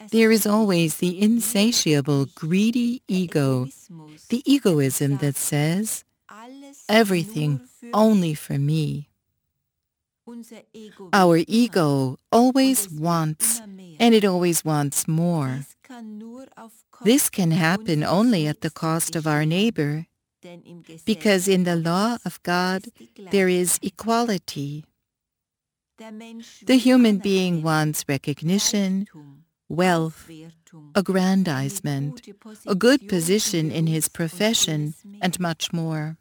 There is always the insatiable, greedy ego, the egoism that says, everything only for me. Our ego always wants, and it always wants more. This can happen only at the cost of our neighbor, because in the law of God there is equality. The human being wants recognition, wealth, aggrandizement, a good position in his profession, and much more.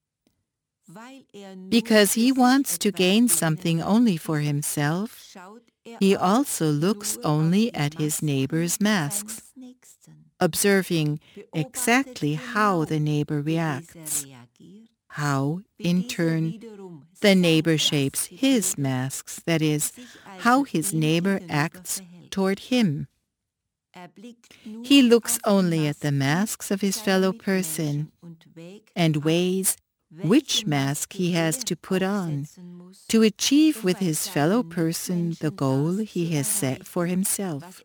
Because he wants to gain something only for himself, he also looks only at his neighbor's masks, observing exactly how the neighbor reacts, how, in turn, the neighbor shapes his masks, that is, how his neighbor acts toward him. He looks only at the masks of his fellow person and weighs which mask he has to put on to achieve with his fellow person the goal he has set for himself.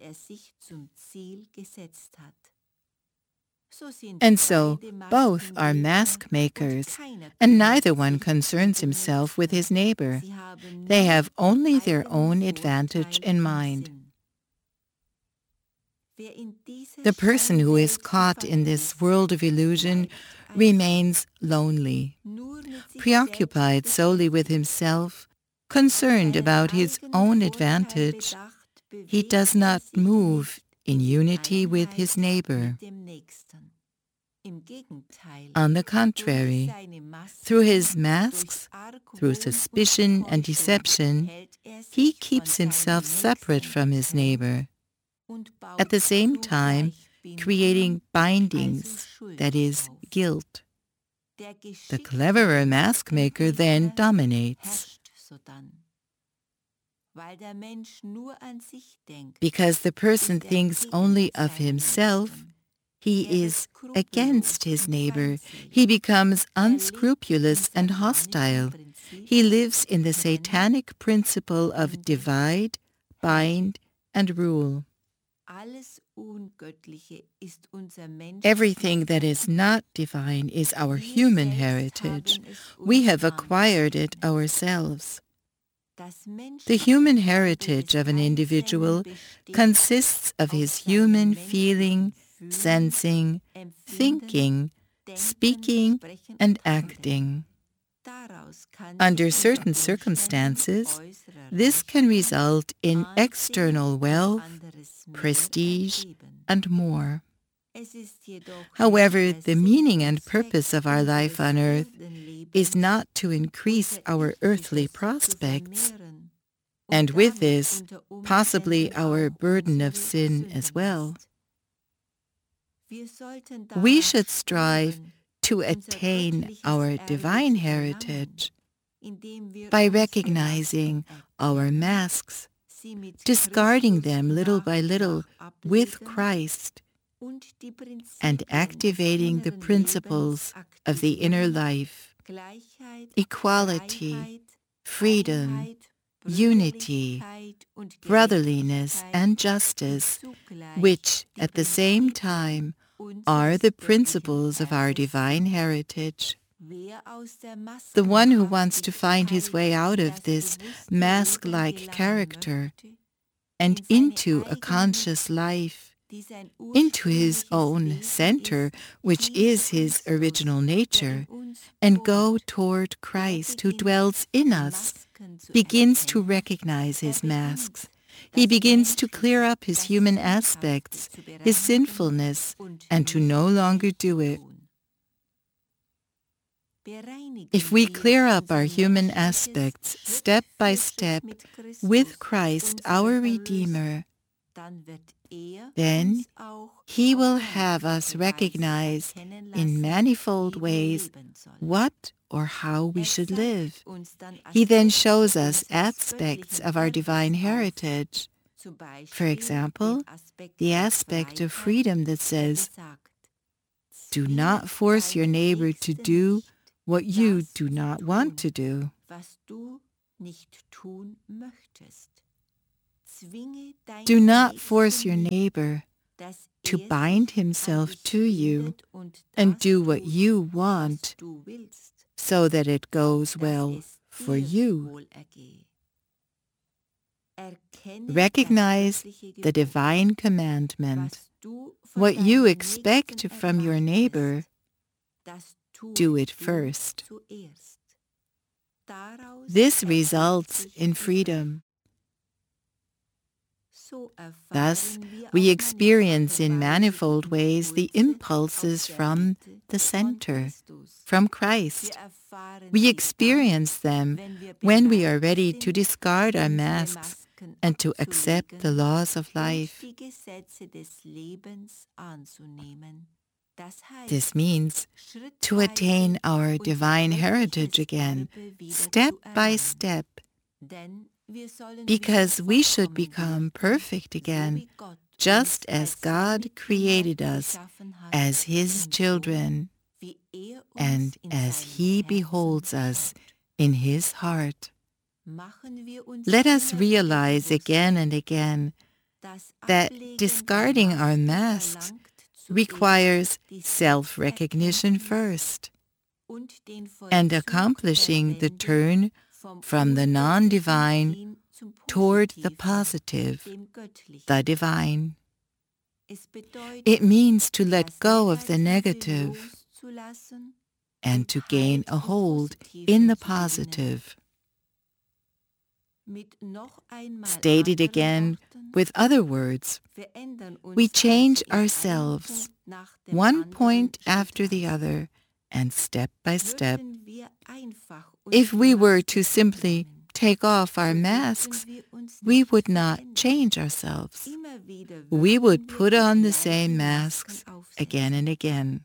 And so both are mask makers, and neither one concerns himself with his neighbor. They have only their own advantage in mind. The person who is caught in this world of illusion remains lonely, preoccupied solely with himself, concerned about his own advantage. He does not move in unity with his neighbor. On the contrary, through his masks, through suspicion and deception, he keeps himself separate from his neighbor, at the same time creating bindings, that is, guilt. The cleverer mask maker then dominates. Because the person thinks only of himself, he is against his neighbor. He becomes unscrupulous and hostile. He lives in the satanic principle of divide, bind, and rule. Everything that is not divine is our human heritage. We have acquired it ourselves. The human heritage of an individual consists of his human feeling, sensing, thinking, speaking, and acting. Under certain circumstances, this can result in external wealth, prestige, and more. However, the meaning and purpose of our life on earth is not to increase our earthly prospects, and with this, possibly our burden of sin as well. We should strive to attain our divine heritage by recognizing our masks, discarding them little by little with Christ, and activating the principles of the inner life: equality, freedom, unity, brotherliness, and justice, which, at the same time, are the principles of our divine heritage. The one who wants to find his way out of this mask-like character and into a conscious life, into his own center, which is his original nature, and go toward Christ who dwells in us, begins to recognize his masks. He begins to clear up his human aspects, his sinfulness, and to no longer do it. If we clear up our human aspects step by step with Christ, our Redeemer, then he will have us recognize in manifold ways what or how we should live. He then shows us aspects of our divine heritage. For example, the aspect of freedom that says, do not force your neighbor to do what you do not want to do. Do not force your neighbor to bind himself to you and do what you want so that it goes well for you. Recognize the divine commandment. What you expect from your neighbor, do it first. This results in freedom. Thus, we experience in manifold ways the impulses from the center, from Christ. We experience them when we are ready to discard our masks and to accept the laws of life. This means to attain our divine heritage again, step by step, because we should become perfect again, just as God created us as His children and as He beholds us in His heart. Let us realize again and again that discarding our masks requires self-recognition first, and accomplishing the turn from the non-divine toward the positive, the divine. It means to let go of the negative and to gain a hold in the positive. Stated again with other words, we change ourselves one point after the other and step by step. If we were to simply take off our masks, we would not change ourselves. We would put on the same masks again and again.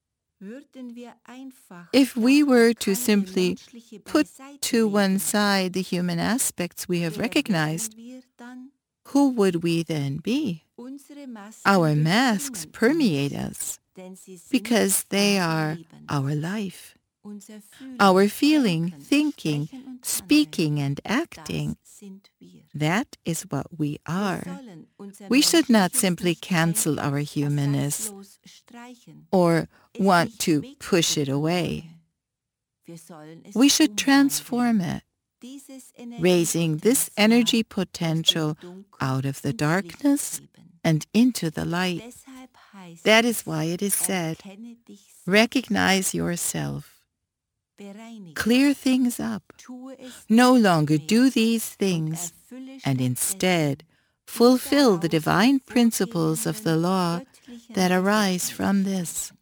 If we were to simply put to one side the human aspects we have recognized, who would we then be? Our masks permeate us because they are our life. Our feeling, thinking, speaking, and acting, that is what we are. We should not simply cancel our humanness or want to push it away. We should transform it, raising this energy potential out of the darkness and into the light. That is why it is said, recognize yourself. Clear things up. No longer do these things, and instead fulfill the divine principles of the law that arise from this.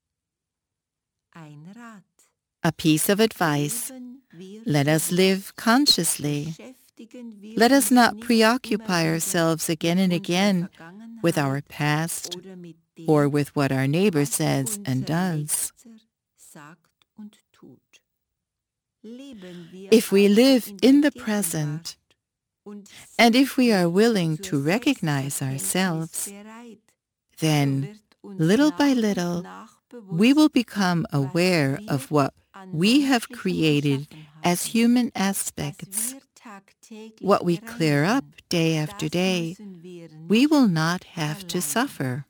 A piece of advice: let us live consciously. Let us not preoccupy ourselves again and again with our past or with what our neighbor says and does. If we live in the present, and if we are willing to recognize ourselves, then, little by little, we will become aware of what we have created as human aspects. What we clear up day after day, we will not have to suffer.